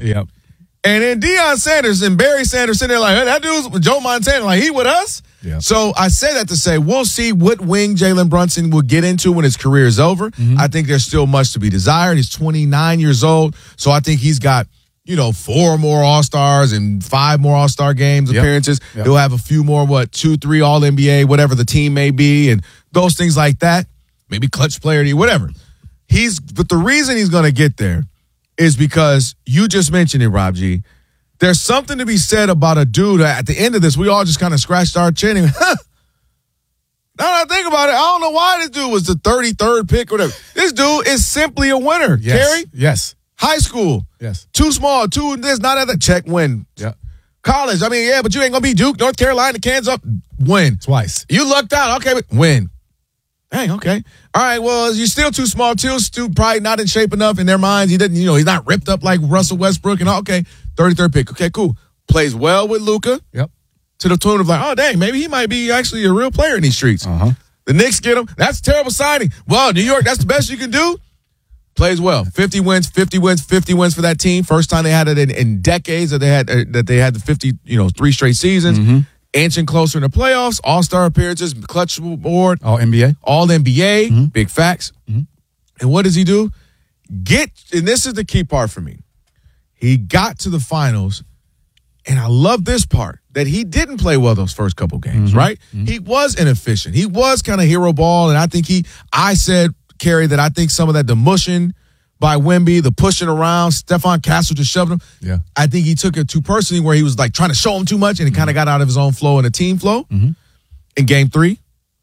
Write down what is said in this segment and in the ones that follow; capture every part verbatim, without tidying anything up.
Yep. And then Deion Sanders and Barry Sanders sitting there like, hey, that dude's Joe Montana, like, he with us? Yeah. So I say that to say we'll see what wing Jalen Brunson will get into when his career is over. Mm-hmm. I think there's still much to be desired. He's twenty-nine years old, so I think he's got, you know, four more All-Stars and five more All-Star games yep. appearances. Yep. He'll have a few more, what, two, three All-N B A, whatever the team may be, and those things like that. Maybe clutch player, whatever. He's, but the reason he's going to get there is because you just mentioned it, Rob G. There's something to be said about a dude. At the end of this, we all just kind of scratched our chin and, huh. Now that I think about it, I don't know why this dude was the thirty-third pick or whatever. This dude is simply a winner, yes. Kerry. Yes. High school. Yes. Too small. Too this, not at the check, win. Yeah. College. I mean, yeah, but you ain't going to be Duke, North Carolina, Kansas, win. Twice. You lucked out. Okay, but win. Dang, okay. All right, well, you're still too small, too, still probably not in shape enough in their minds. He didn't, you know, he's not ripped up like Russell Westbrook and all. Okay, thirty-third pick. Okay, cool. Plays well with Luka. Yep. To the tune of like, oh, dang, maybe he might be actually a real player in these streets. Uh-huh. The Knicks get him. That's a terrible signing. Well, New York, that's the best you can do. Plays well. fifty wins, fifty wins, fifty wins for that team. First time they had it in, in decades that they had uh, that they had the fifty, you know, three straight seasons. Mm-hmm. Inching closer in the playoffs, all-star appearances, clutch board. All N B A. All N B A. Mm-hmm. Big facts. Mm-hmm. And what does he do? Get, and this is the key part for me. He got to the finals, and I love this part, that he didn't play well those first couple games, mm-hmm. right? Mm-hmm. He was inefficient. He was kind of hero ball, and I think he, I said, Kerry, that I think some of that demotion by Wemby, the pushing around, Stephon Castle just shoving him. Yeah. I think he took it too personally where he was like trying to show him too much and he mm-hmm. kind of got out of his own flow and the team flow mm-hmm. in game three.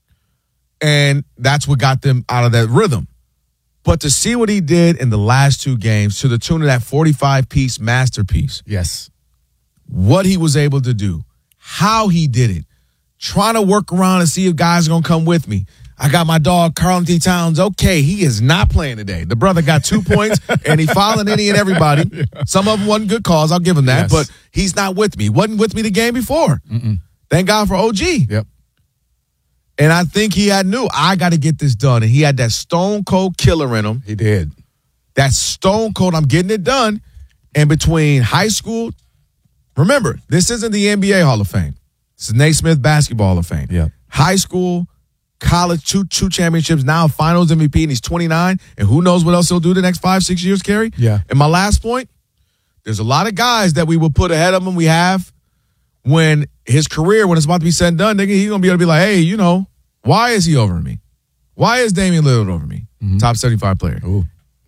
And that's what got them out of that rhythm. But to see what he did in the last two games to the tune of that forty-five piece masterpiece. Yes. What he was able to do, how he did it, trying to work around and see if guys are going to come with me. I got my dog, Karl-Anthony Towns. Okay, he is not playing today. The brother got two points, and he fouling any and everybody. Yeah. Some of them wasn't good calls. I'll give him that. Yes. But he's not with me. Wasn't with me the game before. Mm-mm. Thank God for O G. Yep. And I think he had knew, I got to get this done. And he had that stone cold killer in him. He did. That stone cold, I'm getting it done. And between high school, remember, this isn't the N B A Hall of Fame. This is Naismith Basketball Hall of Fame. Yeah. High school, college, two two championships, now finals M V P, and he's twenty-nine. And who knows what else he'll do the next five, six years, Kerry? Yeah. And my last point, there's a lot of guys that we will put ahead of him. We have when his career, when it's about to be said and done, nigga, he's going to be able to be like, hey, you know, why is he over me? Why is Damian Lillard over me? Mm-hmm. Top seventy-five player. Ooh.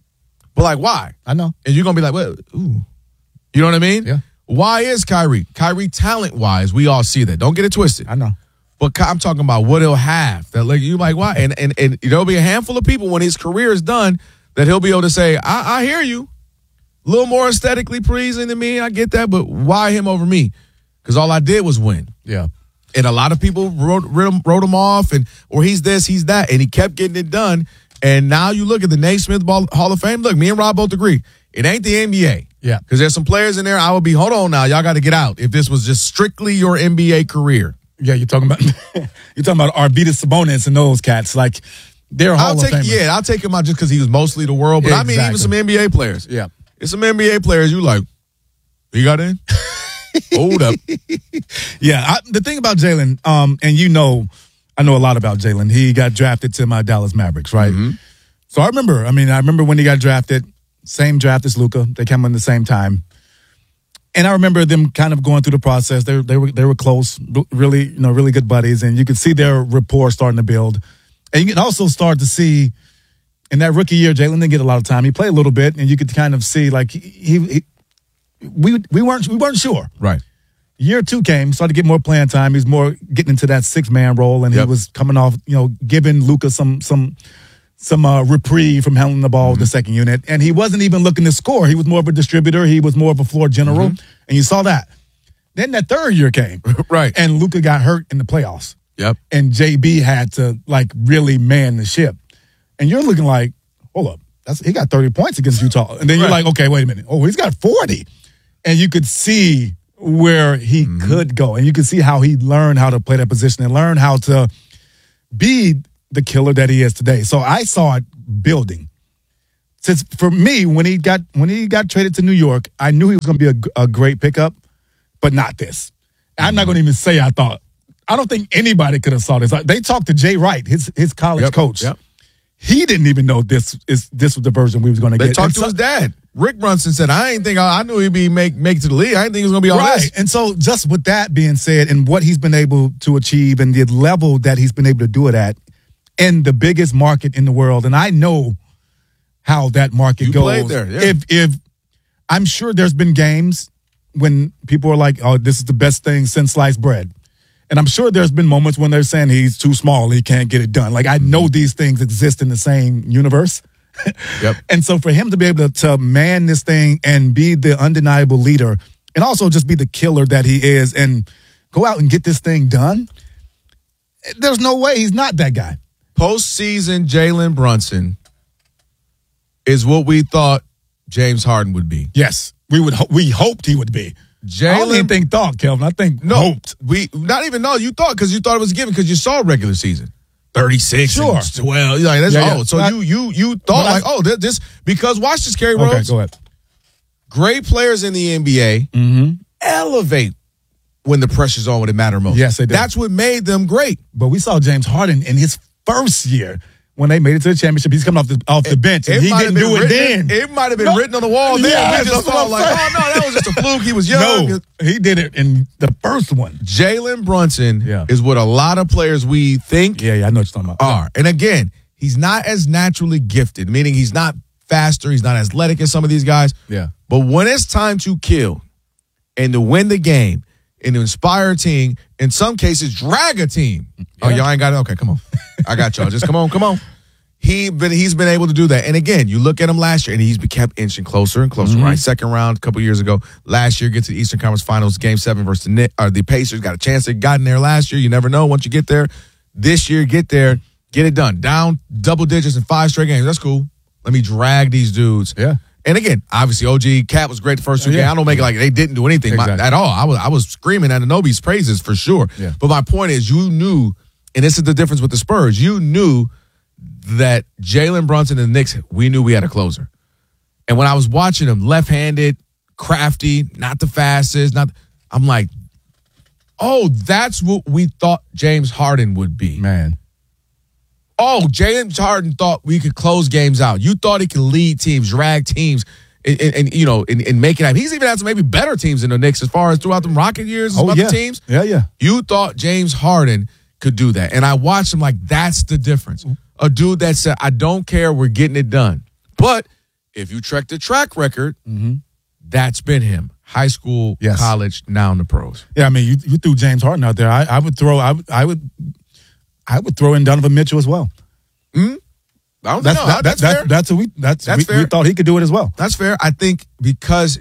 But like, why? I know. And you're going to be like, well, ooh. You know what I mean? Yeah. Why is Kyrie? Kyrie, talent-wise, we all see that. Don't get it twisted. I know. But I'm talking about what he'll have. That like you like why? And and and there'll be a handful of people when his career is done that he'll be able to say, I, I hear you. A little more aesthetically pleasing to me. I get that, but why him over me? Because all I did was win. Yeah. And a lot of people wrote, wrote, him, wrote him off, and or he's this, he's that, and he kept getting it done. And now you look at the Naismith Hall of Fame. Look, me and Rob both agree. It ain't the N B A. Yeah. Because there's some players in there I would be, hold on now, y'all got to get out if this was just strictly your N B A career. Yeah, you're talking about you're talking about Arvydas Sabonis and those cats. Like they're Hall I'll of take Famers. yeah, I'll take him out just because he was mostly the world. But exactly. I mean, even some N B A players. Yeah, it's some N B A players. You like, he got in. Hold up. Yeah, I, the thing about Jalen, um, and you know, I know a lot about Jalen. He got drafted to my Dallas Mavericks, right? Mm-hmm. So I remember. I mean, I remember when he got drafted. Same draft as Luka. They came in the same time. And I remember them kind of going through the process. They they were they were close, really, you know, really good buddies, and you could see their rapport starting to build. And you can also start to see in that rookie year, Jalen didn't get a lot of time. He played a little bit, and you could kind of see like he, he, he we we weren't we weren't sure. Right. Year two came, started to get more playing time. He was more getting into that six man role, and yep. he was coming off, you know, giving Luka some some. some uh, reprieve from handling the ball mm-hmm. with the second unit. And he wasn't even looking to score. He was more of a distributor. He was more of a floor general. Mm-hmm. And you saw that. Then that third year came. Right. And Luka got hurt in the playoffs. Yep. And J B had to, like, really man the ship. And you're looking like, hold up, that's he got thirty points against Utah. And then you're right. like, okay, wait a minute. Oh, he's got forty. And you could see where he mm-hmm. could go. And you could see how he learned how to play that position and learn how to be the killer that he is today. So I saw it building since for me, when he got when he got traded to New York, I knew he was going to be a, a great pickup, but not this. I'm not going to even say I thought. I don't think anybody could have saw this. They talked to Jay Wright, his his college Yep, coach. yep. He didn't even know this is this was the version we was going to They get. talked And to so- his dad. Rick Brunson said, I ain't think I, I knew he'd be make make it to the league. I didn't think he was gonna be on Right. this. And so just with that being said and what he's been able to achieve and the level that he's been able to do it at in the biggest market in the world, and I know how that market You goes. played there, yeah. If if I'm sure there's been games when people are like, oh, this is the best thing since sliced bread. And I'm sure there's been moments when they're saying he's too small, he can't get it done. Like I know these things exist in the same universe. Yep. And so for him to be able to, to man this thing and be the undeniable leader and also just be the killer that he is and go out and get this thing done, there's no way he's not that guy. Postseason Jalen Brunson is what we thought James Harden would be. Yes, we would. Ho- we hoped he would be. I don't even Jalen, think thought, Kelvin. I think no, hoped. we not even know you thought because you thought it was a given because you saw regular season. thirty-six, Sure. and twelve. You're like, that's, Yeah, yeah. oh, so But- you you you thought but I- like, oh, this, this because watch this, Kerry Okay, Rhodes. go ahead. Great players in the N B A Mm-hmm. elevate when the pressure's on when it matters most. Yes, they do. That's what made them great. But we saw James Harden in his first year when they made it to the championship. He's coming off the off the bench, and It he might didn't have been do it written, then. It might have been No. written on the wall then. Yes, we just that's what thought I'm like, saying. oh no, that was just a fluke. He was young. No, he did it in the first one. Jalen Brunson Yeah. is what a lot of players we think Yeah, yeah, I know what you're talking about. are. And again, he's not as naturally gifted, meaning he's not faster, he's not athletic as some of these guys. Yeah. But when it's time to kill and to win the game and to inspire a team, in some cases, drag a team. Oh, Yeah. y'all ain't got it? Okay, come on. I got y'all. Just come on, come on. He been he's been able to do that. And again, you look at him last year and he's been kept inching closer and closer, Mm-hmm. right? Second round a couple years ago. Last year, get to the Eastern Conference Finals, game seven versus the Knicks, or the Pacers. Got a chance to got in there last year. You never know once you get there. This year, get there, get it done. Down double digits in five straight games. That's cool. Let me drag these dudes. Yeah. And again, obviously, O G Cat was great the first two Yeah. games. I don't make it like they didn't do anything my- Exactly. at all. I was I was screaming Anunoby's praises for sure. Yeah. But my point is, you knew, and this is the difference with the Spurs. You knew that Jalen Brunson and the Knicks, we knew we had a closer. And when I was watching him, left-handed, crafty, not the fastest, not. I'm like, oh, that's what we thought James Harden would be. Man. Oh, James Harden thought we could close games out. You thought he could lead teams, drag teams, and, and, and, you know, and, and make it happen. He's even had some maybe better teams than the Knicks as far as throughout the Rocket years. Oh, about yeah. the teams. Yeah, yeah. You thought James Harden could do that. And I watched him like, that's the difference. A dude that said, I don't care, we're getting it done. But if you track the track record, that's been him. High school, Yes. college, now in the pros. Yeah, I mean, you you threw James Harden out there. I, I would throw. I would. I would. I would throw in Donovan Mitchell as well. I don't That's know. that, that's that, fair. that's who we. That's, That's we, fair. we thought he could do it as well. That's fair. I think because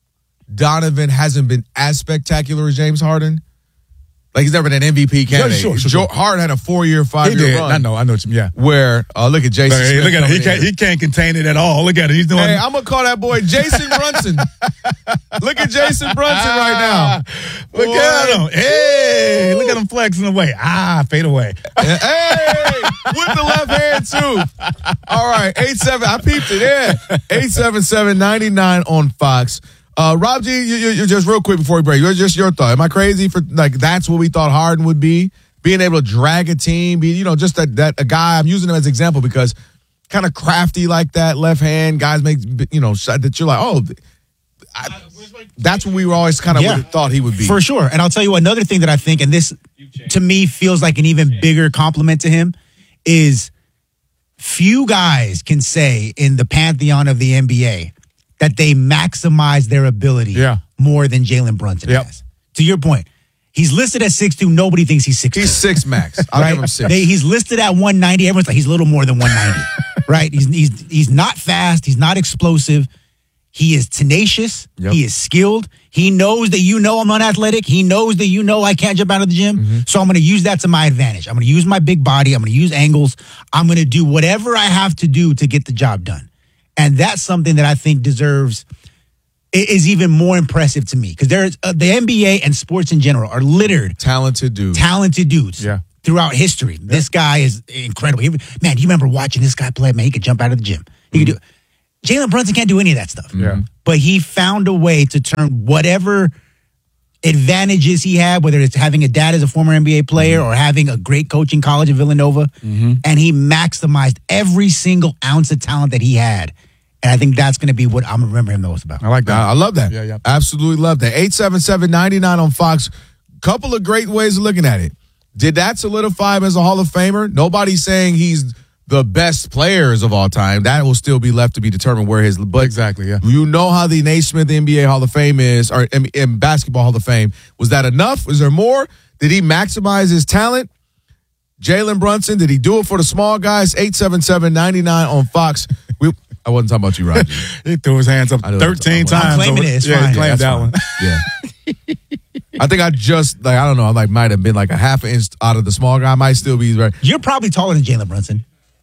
Donovan hasn't been as spectacular as James Harden. Like he's never been an M V P candidate. sure, sure, Joe sure. Harden had a four-year, He five-year did. run. I know. I know what you mean. Yeah. Where uh, look at Jason. Hey, Smith look at him. He coming can't. in. He can't contain it at all. Look at it. He's doing. Hey, I'm gonna call that boy Jason Brunson. Look at Jason Brunson right now. Look Boy. at him. Hey, look at him flexing away. Ah, fade away. Hey, with the left hand too. All right, eight seven. I peeped it. Yeah, eight seven seven ninety nine on Fox. Uh, Rob G, you, you, you just real quick before we break. You're just your thought. Am I crazy for like that's what we thought Harden would be? Being able to drag a team, be you know just that that a guy. I'm using him as an example because kind of crafty like that, left hand guys make you know shot that you're like oh. I, that's what we were always kind of Yeah. thought he would be. For sure. And I'll tell you another thing that I think, and this to me feels like an even bigger compliment to him, is few guys can say in the pantheon of the N B A that they maximize their ability Yeah. more than Jalen Brunson Yep. has. To your point, he's listed at six two. Nobody thinks he's six two. He's six max. I'll right? give him six. They, he's listed at one ninety. Everyone's like, he's a little more than one ninety. Right? He's, he's, he's not fast. He's not explosive. He is tenacious. Yep. He is skilled. He knows that you know I'm unathletic. He knows that you know I can't jump out of the gym. Mm-hmm. So I'm going to use that to my advantage. I'm going to use my big body. I'm going to use angles. I'm going to do whatever I have to do to get the job done. And that's something that I think deserves is even more impressive to me because there's uh, the N B A and sports in general are littered Talented dude. talented dudes Yeah. throughout history. This guy is incredible. He- man, do you remember watching this guy play? Man, he could jump out of the gym. He could do. Jalen Brunson can't do any of that stuff. Yeah. But he found a way to turn whatever advantages he had, whether it's having a dad as a former N B A player mm-hmm. or having a great coach in college at Villanova, mm-hmm. and he maximized every single ounce of talent that he had. And I think that's going to be what I'm going to remember him the most about. I like that. I love that. Yeah, yeah. Absolutely love that. eight seven seven, nine nine on Fox. Couple of great ways of looking at it. Did that solidify him as a Hall of Famer? Nobody's saying he's the best players of all time. That will still be left to be determined where his. But exactly, yeah. You know how the Naismith N B A Hall of Fame is, or in, in Basketball Hall of Fame. Was that enough? Was there more? Did he maximize his talent? Jalen Brunson, did he do it for the small guys? eight seven seven, nine nine on Fox. We, I wasn't talking about you, Roger. He threw his hands up thirteen times. I'm claiming it. It's yeah, fine. He claimed yeah, that one. Yeah. I think I just, like, I don't know, I like might have been like a half an inch out of the small guy. I might still be right. You're probably taller than Jalen Brunson.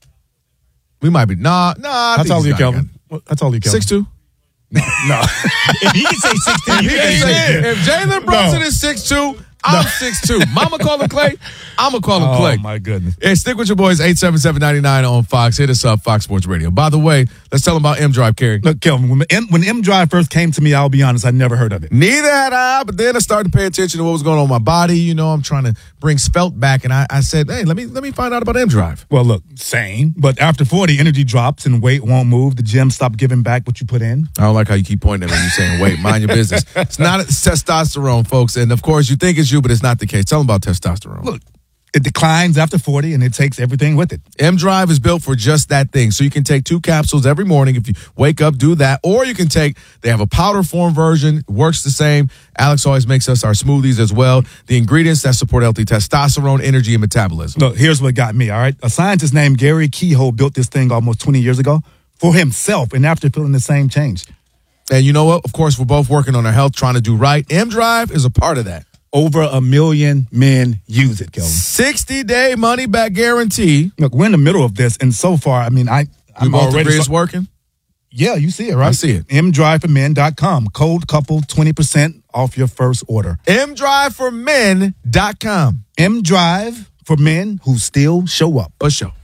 We might be. Nah, nah. I How think tall are he's you, got- Kelvin? How tall are you, Kelvin? six two. No. If he can say six two, you Yeah, can say yeah. If Jalen Brunson No. is six two, I'm six two. Mama call him Clay. I'm going to call him Oh, Clay. my goodness. Hey, stick with your boys, eight seven seven, nine nine on Fox. Hit us up, Fox Sports Radio. By the way, let's tell them about M Drive, Kerry. Look, Kelvin, when M, when M Drive first came to me, I'll be honest, I never heard of it. Neither had I, but then I started to pay attention to what was going on with my body. You know, I'm trying to bring Svelte back, and I, I said, hey, let me let me find out about M Drive. Well, look, same. But after forty, energy drops and weight won't move. The gym stopped giving back what you put in. I don't like how you keep pointing at me when you're saying, wait, mind your business. It's not it's testosterone, folks. And, of course, you think it's you, but it's not the case. Tell them about testosterone. Look, it declines after forty, and it takes everything with it. M Drive is built for just that thing. So you can take two capsules every morning if you wake up, do that. Or you can take, they have a powder form version, works the same. Alex always makes us our smoothies as well. The ingredients that support healthy testosterone, energy, and metabolism. Look, here's what got me, all right? A scientist named Gary Kehoe built this thing almost twenty years ago for himself, and after feeling the same change. And you know what? Of course, we're both working on our health, trying to do right. M Drive is a part of that. Over a million men use it, Kelvin. sixty-day money-back guarantee. Look, we're in the middle of this, and so far, I mean, I, You I'm both already agree it's so- working? Yeah, you see it, right? I see it. M drive for men dot com. Code couple, twenty percent off your first order. M drive for men dot com. M-Drive for men who still show up. For sure.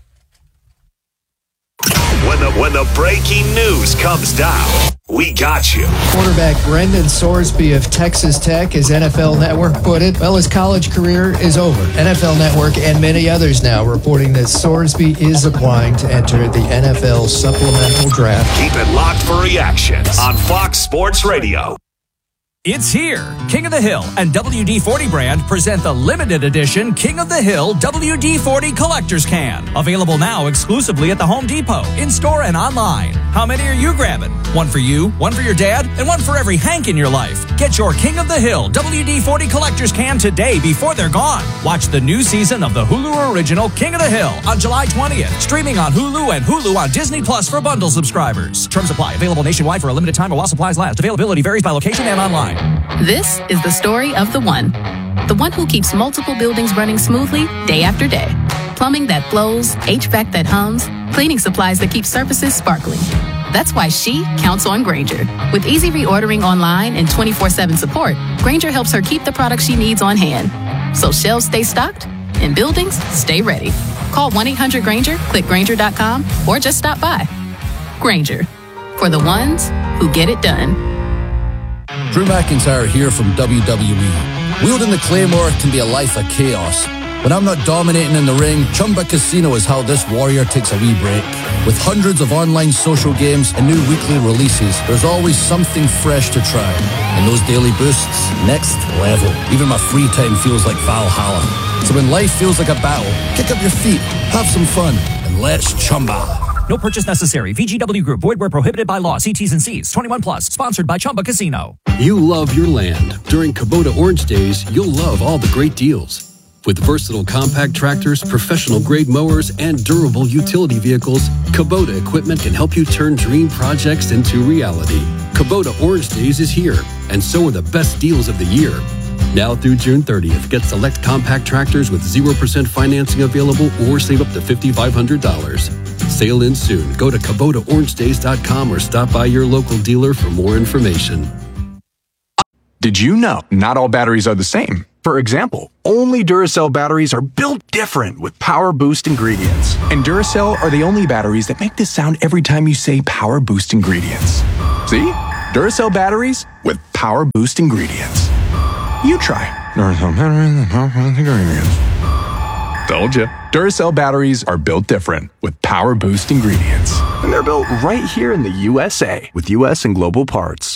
When the when the breaking news comes down, we got you. Quarterback Brendan Sorsby of Texas Tech, as N F L Network put it, well, his college career is over. N F L Network and many others now reporting that Sorsby is applying to enter the N F L supplemental draft. Keep it locked for reactions on Fox Sports Radio. It's here. King of the Hill and W D forty brand present the limited edition King of the Hill W D forty Collector's Can. Available now exclusively at the Home Depot, in-store and online. How many are you grabbing? One for you, one for your dad, and one for every Hank in your life. Get your King of the Hill W D forty Collector's Can today before they're gone. Watch the new season of the Hulu original King of the Hill on July twentieth. Streaming on Hulu and Hulu on Disney Plus for bundle subscribers. Terms apply. Available nationwide for a limited time while supplies last. Availability varies by location and online. This is the story of the one. The one who keeps multiple buildings running smoothly day after day. Plumbing that flows, H V A C that hums, cleaning supplies that keep surfaces sparkling. That's why she counts on Grainger. With easy reordering online and twenty-four seven support, Grainger helps her keep the products she needs on hand. So shelves stay stocked and buildings stay ready. Call one eight hundred Grainger, click Grainger dot com, or just stop by. Grainger, for the ones who get it done. Drew McIntyre here from W W E. Wielding the Claymore can be a life of chaos. When I'm not dominating in the ring, Chumba Casino is how this warrior takes a wee break. With hundreds of online social games and new weekly releases, there's always something fresh to try. And those daily boosts, next level. Even my free time feels like Valhalla. So when life feels like a battle, kick up your feet, have some fun, and let's Chumba. No purchase necessary. V G W Group. Void where prohibited by law. See T's and C's. twenty-one plus. Sponsored by Chumba Casino. You love your land. During Kubota Orange Days, you'll love all the great deals. With versatile compact tractors, professional-grade mowers, and durable utility vehicles, Kubota equipment can help you turn dream projects into reality. Kubota Orange Days is here, and so are the best deals of the year. Now through June thirtieth, get select compact tractors with zero percent financing available or save up to five thousand five hundred dollars. Sale in soon. Go to Kubota Orange Days dot com or stop by your local dealer for more information. Did you know not all batteries are the same? For example, only Duracell batteries are built different with Power Boost ingredients. And Duracell are the only batteries that make this sound every time you say Power Boost ingredients. See? Duracell batteries with Power Boost ingredients. You try. Duracell batteries with Power Boost ingredients. Told ya. Duracell batteries are built different with Power Boost ingredients. And they're built right here in the U S A with U S and global parts.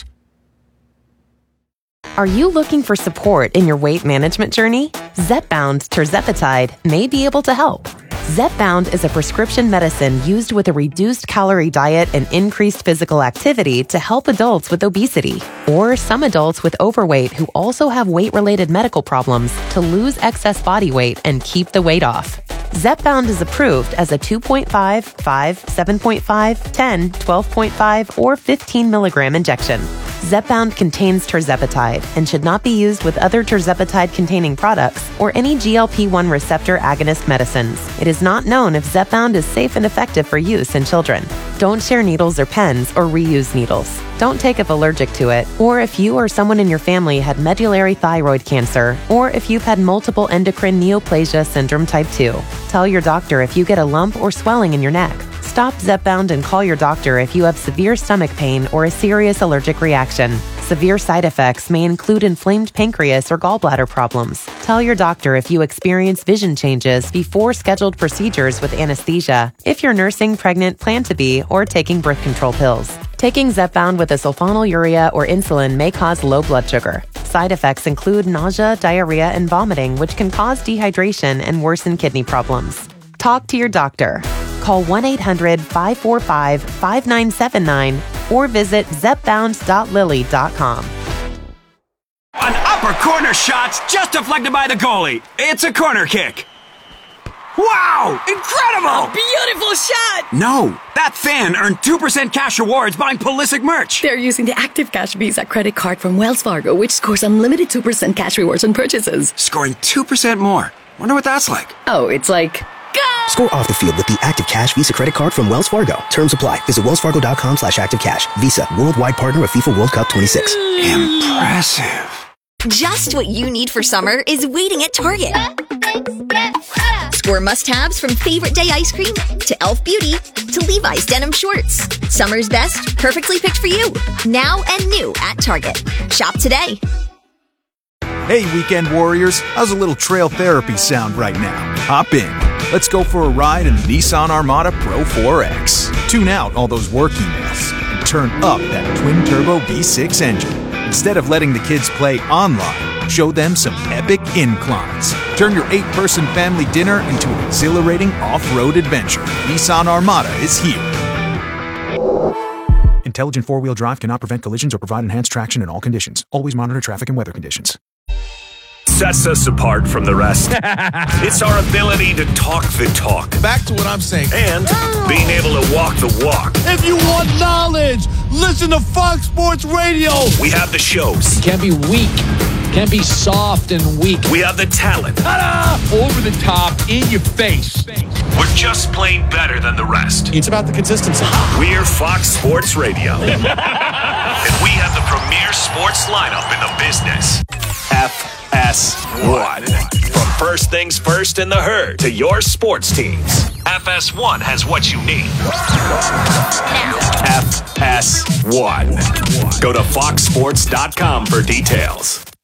Are you looking for support in your weight management journey? Zepbound tirzepatide may be able to help. Zepbound is a prescription medicine used with a reduced calorie diet and increased physical activity to help adults with obesity or some adults with overweight who also have weight-related medical problems to lose excess body weight and keep the weight off. Zepbound is approved as a two point five, five, seven point five, ten, twelve point five, or fifteen milligram injection. Zepbound contains tirzepatide and should not be used with other tirzepatide-containing products or any G L P one receptor agonist medicines. It is not known if Zepbound is safe and effective for use in children. Don't share needles or pens or reuse needles. Don't take if allergic to it, or if you or someone in your family had medullary thyroid cancer, or if you've had multiple endocrine neoplasia syndrome type two. Tell your doctor if you get a lump or swelling in your neck. Stop Zepbound and call your doctor if you have severe stomach pain or a serious allergic reaction. Severe side effects may include inflamed pancreas or gallbladder problems. Tell your doctor if you experience vision changes before scheduled procedures with anesthesia, if you're nursing, pregnant, plan to be, or taking birth control pills. Taking Zepbound with a sulfonylurea or insulin may cause low blood sugar. Side effects include nausea, diarrhea, and vomiting, which can cause dehydration and worsen kidney problems. Talk to your doctor. Call one eight hundred, five four five, five nine seven nine or visit zepbound dot lilly dot com. An upper corner shot's just deflected by the goalie. It's a corner kick. Wow! Incredible! A beautiful shot! No, that fan earned two percent cash rewards buying Pulisic merch. They're using the Active Cash Visa credit card from Wells Fargo, which scores unlimited two percent cash rewards on purchases. Scoring two percent more. Wonder what that's like. Oh, it's like... Go! Score off the field with the Active Cash Visa credit card from Wells Fargo. Terms apply. Visit wellsfargo.com slash activecash. Visa, worldwide partner of FIFA World Cup twenty-six. Impressive. Just what you need for summer is waiting at Target. Score must-haves from Favorite Day ice cream to e l f Beauty to Levi's denim shorts. Summer's best, perfectly picked for you. Now and new at Target. Shop today. Hey, weekend warriors. How's a little trail therapy sound right now? Hop in. Let's go for a ride in the Nissan Armada Pro four X. Tune out all those work emails and turn up that twin-turbo V six engine. Instead of letting the kids play online, show them some epic inclines. Turn your eight-person family dinner into an exhilarating off-road adventure. Nissan Armada is here. Intelligent four-wheel drive cannot prevent collisions or provide enhanced traction in all conditions. Always monitor traffic and weather conditions. Sets us apart from the rest. It's our ability to talk the talk. Back to what I'm saying. And being able to walk the walk. If you want knowledge, listen to Fox Sports Radio. We have the shows. Can't be weak. Can't be soft and weak. We have the talent. Ta-da! Over the top, in your face. We're just plain better than the rest. It's about the consistency. We're Fox Sports Radio. And we have the premier sports lineup in the business. F S one. From first things first in the herd to your sports teams, F S one has what you need. F S one. Go to fox sports dot com for details.